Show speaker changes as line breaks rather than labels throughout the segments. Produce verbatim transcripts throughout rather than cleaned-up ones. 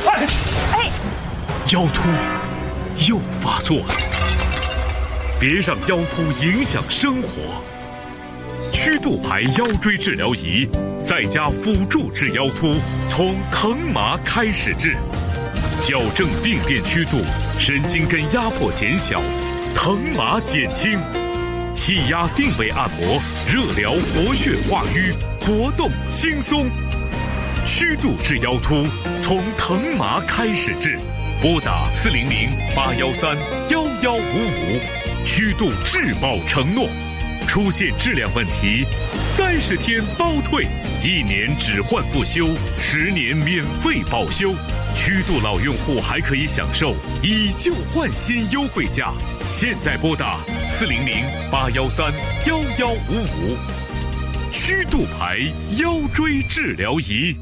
哎
哎，
腰突又发作了，别让腰突影响生活。曲度牌腰椎治疗仪在家辅助治腰突，从疼麻开始治，矫正病变曲度，神经根压迫减小，疼麻减轻，气压定位按摩，热疗活血化瘀，活动轻松。曲度治腰突，从疼麻开始治，拨打四零零八幺三幺幺五五，曲度质保承诺。出现质量问题，三十天包退，一年只换不修，十年免费保修。曲度老用户还可以享受以旧换新优惠价。现在拨打四零零八幺三幺幺五五，曲度牌腰椎治疗仪。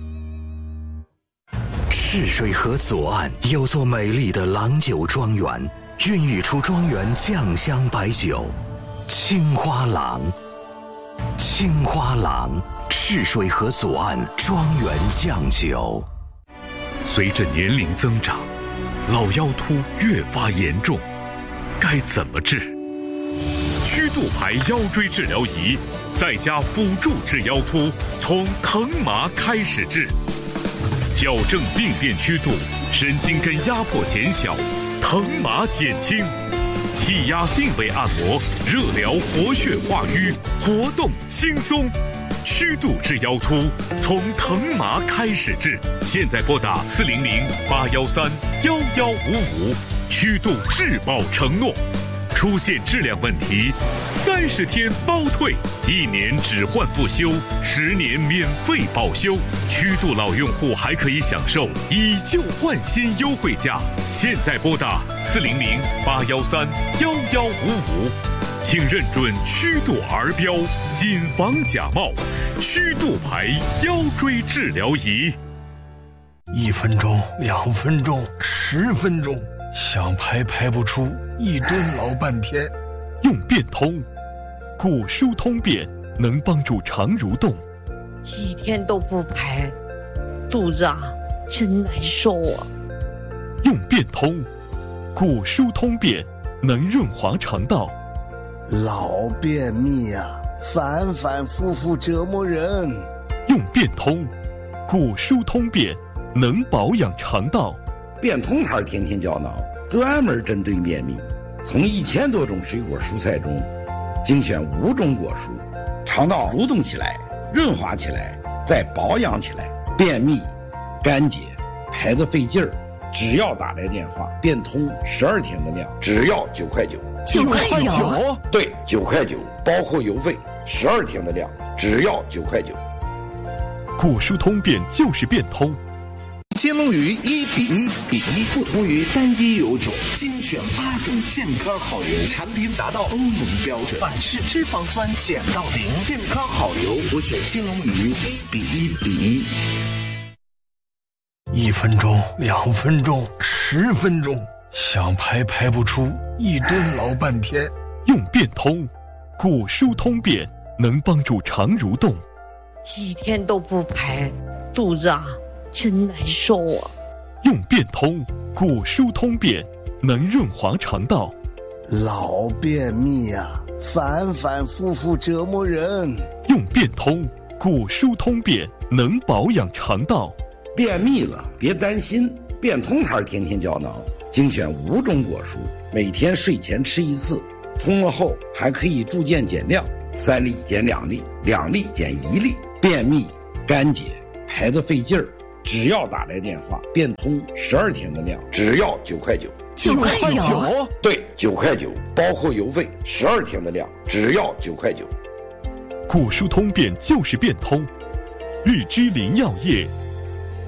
赤水河左岸有座美丽的郎酒庄园，孕育出庄园酱香白酒。青花郎，青花郎，赤水河左岸庄园酱酒。
随着年龄增长，老腰突越发严重，该怎么治？曲度牌腰椎治疗仪在家辅助治腰突，从疼麻开始治，矫正病变曲度，神经根压迫减小，疼麻减轻。气压定位按摩，热疗活血化瘀，活动轻松。曲度治腰突，从疼麻开始治。现在拨打四零零八幺三幺幺五五，曲度质保承诺。出现质量问题，三十天包退，一年只换不修，十年免费保修。曲度老用户还可以享受以旧换新优惠价。现在拨打四零零八幺三幺幺五五，请认准曲度儿标，谨防假冒。曲度牌腰椎治疗仪。
一分钟，两分钟，十分钟，想排排不出，一蹲老半天。
用变通，骨疏通便能帮助肠蠕动。
几天都不排，肚子啊真难受啊。
用变通，骨疏通便能润滑肠道。
老便秘啊，反反复复折磨人。
用变通，骨疏通便能保养肠道。
变通牌天天胶囊专门针对便秘，从一千多种水果蔬菜中精选五种果蔬，肠道蠕动起来，润滑起来，再保养起来。便秘、干结、排得费劲儿，只要打来电话，变通十二天的量，只要九块九。
九块九？
对，九块九，包括邮费，十二天的量，只要九块九。
骨疏通便就是变通。
鲜龙鱼一比一比一，不同于单一油种，精选八种健康好油，产品达到欧盟标准，反式脂肪酸减到零，健康好油，我选鲜龙鱼一比一比一。
一分钟，两分钟，十分钟，想排排不出，一蹲老半天。
用变通，骨疏通便能帮助肠蠕动。
几天都不排，肚子啊真难受啊。
用变通，骨疏通便能润滑肠道。
老便秘啊，反反复复折磨人。
用变通，骨疏通便能保养肠道。
便秘了别担心，变通牌天天胶囊精选五种果蔬，每天睡前吃一次，通了后还可以逐渐减量，三粒减两粒，两粒减一粒。便秘、干结、排得费劲儿，只要打来电话，变通十二天的量，只要九块九。
九块九？
对，九块九，包括邮费，十二天的量，只要九块九。
骨疏通便就是变通。日之林药业